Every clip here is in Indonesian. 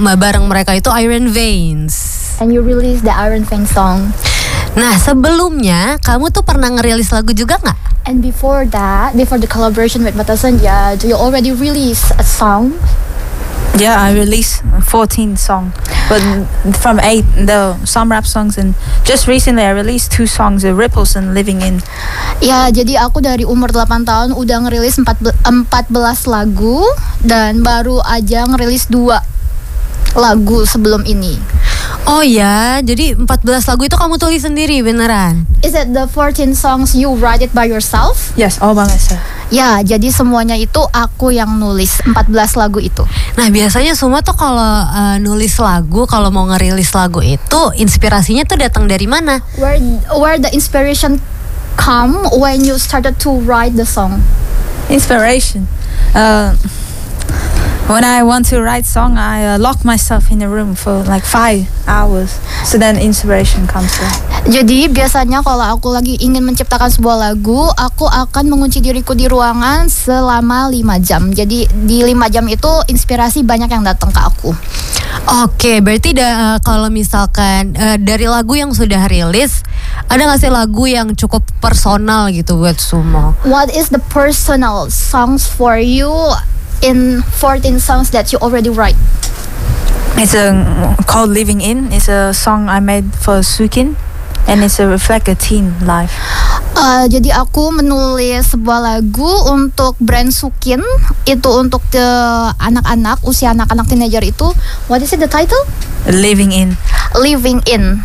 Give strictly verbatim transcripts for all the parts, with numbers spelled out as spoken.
bareng mereka itu Iron Veins. And you release the Iron Veins song. Nah, sebelumnya kamu tuh pernah ngerilis lagu juga nggak? And before that, before the collaboration with Batasenja, do you already release a song? Yeah, I released fourteen songs, but from eight, the some rap songs, and just recently I released two songs, The Ripples and Living In. Ya, jadi aku dari umur delapan tahun udah ngerilis empat belas lagu dan baru aja ngerilis dua lagu sebelum ini. Oh ya, jadi empat belas lagu itu kamu tulis sendiri beneran? Is it the fourteen songs you write it by yourself? Yes, all by myself. Ya, jadi semuanya itu aku yang nulis empat belas lagu itu. Nah, biasanya semua tuh kalau uh, nulis lagu, kalau mau ngerilis lagu itu inspirasinya tuh datang dari mana? Where where the inspiration come when you started to write the song? Inspiration. Uh, when I want to write song, I uh, lock myself in a room for like five hours. So then inspiration comes there. Jadi biasanya kalau aku lagi ingin menciptakan sebuah lagu, aku akan mengunci diriku di ruangan selama lima jam. Jadi di lima jam itu inspirasi banyak yang datang ke aku. Oke, berarti da, uh, kalau misalkan uh, dari lagu yang sudah rilis, ada nggak sih lagu yang cukup personal gitu buat Sumo? What is the personal songs for you in fourteen songs that you already write? It's a called Living In. It's a song I made for Sukin, and it's a reflect a teen life. Uh, jadi aku menulis sebuah lagu untuk brand Sukin, itu untuk the anak-anak, usia anak-anak teenager itu. What is it the title? Living In. Living In.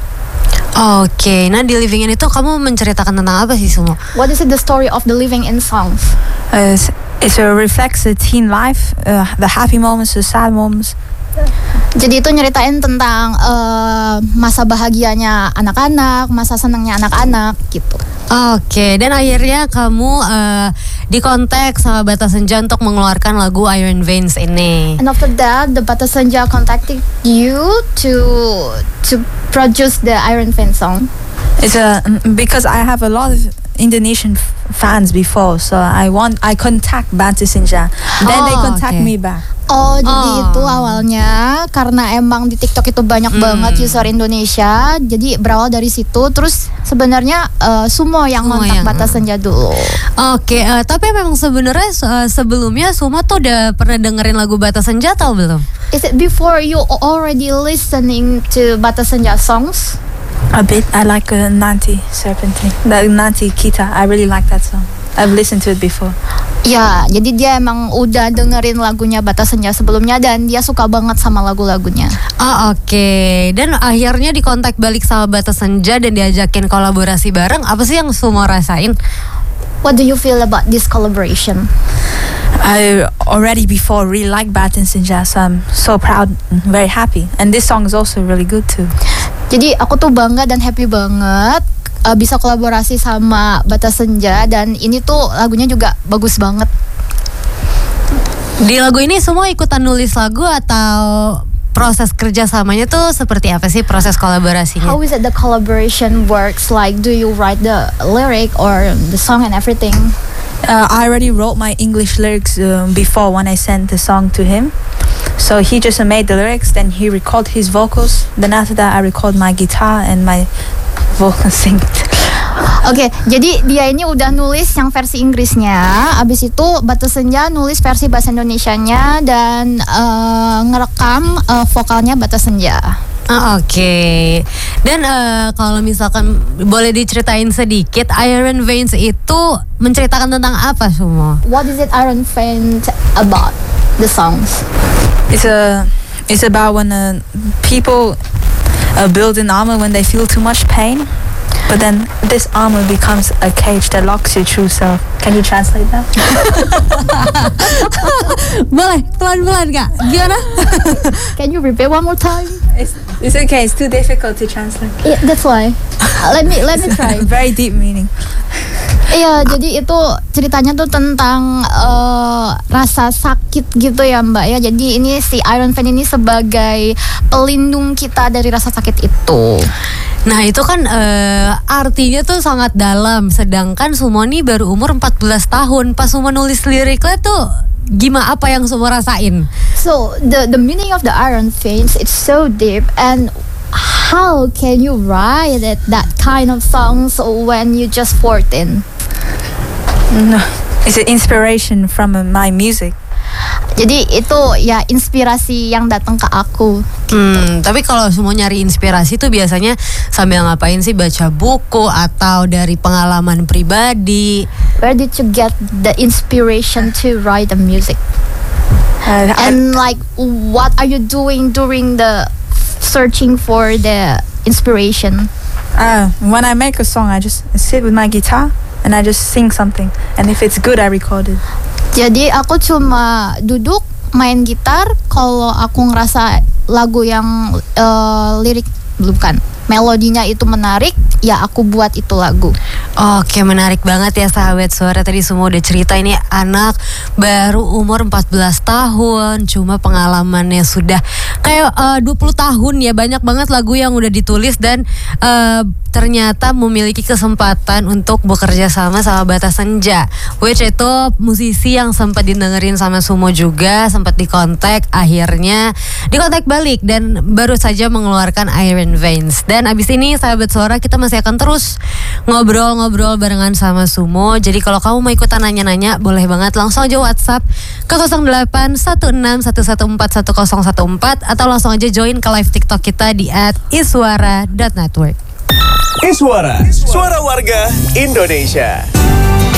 Oke, nah di Living In itu kamu menceritakan tentang apa sih Sumo? What is it the story of the Living In songs? Uh, it's, it's a reflects a teen life, uh, the happy moments, the sad moments. Jadi itu nyeritain tentang uh, masa bahagianya anak-anak, masa senangnya anak-anak gitu. Oke, dan akhirnya kamu uh, dikontak sama Batasenja untuk mengeluarkan lagu Iron Veins ini. And after that, the Batasenja contacted you to to produce the Iron Veins song. It's a because I have a lot of Indonesian f- fans before, so I want I contact Batasenja. Then oh, they contact okay. me back. Oh, jadi Oh. itu awalnya karena emang di TikTok itu banyak Hmm. banget user Indonesia, jadi berawal dari situ. Terus sebenarnya uh, Sumo yang Sumo kontak yang- Batasenja dulu. Oke, uh, tapi memang sebenarnya uh, sebelumnya Sumo tuh udah pernah dengerin lagu Batasenja atau belum? Is it before you already listening to Batasenja songs? A bit. I like a Nanti Serpentine, the Nanti Kita. I really like that song. I've listened to it before. Ya, jadi dia emang udah dengerin lagunya Batasenja sebelumnya dan dia suka banget sama lagu-lagunya. Oh oke, dan akhirnya dikontak balik sama Batasenja dan diajakin kolaborasi bareng. Apa sih yang Sumo rasain? What do you feel about this collaboration? I already before really liked Batasenja, so I'm so proud, and very happy. And this song is also really good too. Jadi aku tuh bangga dan happy banget uh, bisa kolaborasi sama Batasenja dan ini tuh lagunya juga bagus banget. Di lagu ini semua ikutan nulis lagu atau proses kerjasamanya tuh seperti apa sih proses kolaborasinya? How is it the collaboration works? Like, do you write the lyric or the song and everything? Uh, I already wrote my English lyrics uh, before when I sent the song to him. So he just made the lyrics, then he recorded his vocals. Then after that, I record my guitar and my vocal sing. Oke, okay, jadi dia ini udah nulis yang versi Inggrisnya, abis itu Batasenja nulis versi bahasa Indonesianya dan uh, ngerekam uh, vokalnya Batasenja. Oh, oke, okay. Dan uh, kalau misalkan boleh diceritain sedikit, Iron Veins itu menceritakan tentang apa semua? What is it Iron Veins about the songs? It's a, it's about when uh, people uh, build an armor when they feel too much pain. But then this armor becomes a cage that locks your true self. Can you translate that? Boleh, pelan-pelan Kak, gimana? Can you repeat one more time? It's, it's okay, it's too difficult to translate. Yeah, that's why. Let me let me try. Very deep meaning. Iya, jadi itu ceritanya tuh tentang uh, rasa sakit gitu ya Mbak ya. Jadi ini si Iron Veins ini sebagai pelindung kita dari rasa sakit itu. Nah itu kan eh, artinya tuh sangat dalam. Sedangkan Sumo nih baru umur empat belas tahun. Pas Sumo nulis liriknya tuh gimana, apa yang Sumo rasain? So the the meaning of the Iron Veins, it's so deep, and how can you write it, that kind of songs when you just fourteen? No, it's an inspiration from uh, my music. Jadi itu ya inspirasi yang datang ke aku. Hmm, tapi kalau Sumo nyari inspirasi tuh biasanya sambil ngapain sih? Baca buku atau dari pengalaman pribadi? Where did you get the inspiration to write the music? Uh, I- And like, what are you doing during the searching for the inspiration? uh, when I make a song, I just sit with my guitar and I just sing something. And if it's good, I record it. Jadi aku cuma duduk main gitar. Kalau aku ngerasa lagu yang uh, lirik bukan melodinya itu menarik, ya aku buat itu lagu. Oke, menarik banget ya sahabat suara. Tadi Sumo udah cerita ini anak baru umur empat belas tahun, cuma pengalamannya sudah kayak uh, dua puluh tahun ya. Banyak banget lagu yang udah ditulis dan uh, ternyata memiliki kesempatan untuk bekerja sama sama Batas Senja, which itu musisi yang sempat didengerin sama Sumo juga, sempat dikontak, akhirnya dikontak balik dan baru saja mengeluarkan Iron Veins. Dan abis ini sahabat suara kita masih akan terus ngobrol-ngobrol barengan sama Sumo. Jadi kalau kamu mau ikutan nanya-nanya, boleh banget langsung aja WhatsApp ke nol delapan satu enam satu satu empat satu nol satu empat atau langsung aja join ke live TikTok kita di at iswara dot network. Iswara, suara warga Indonesia.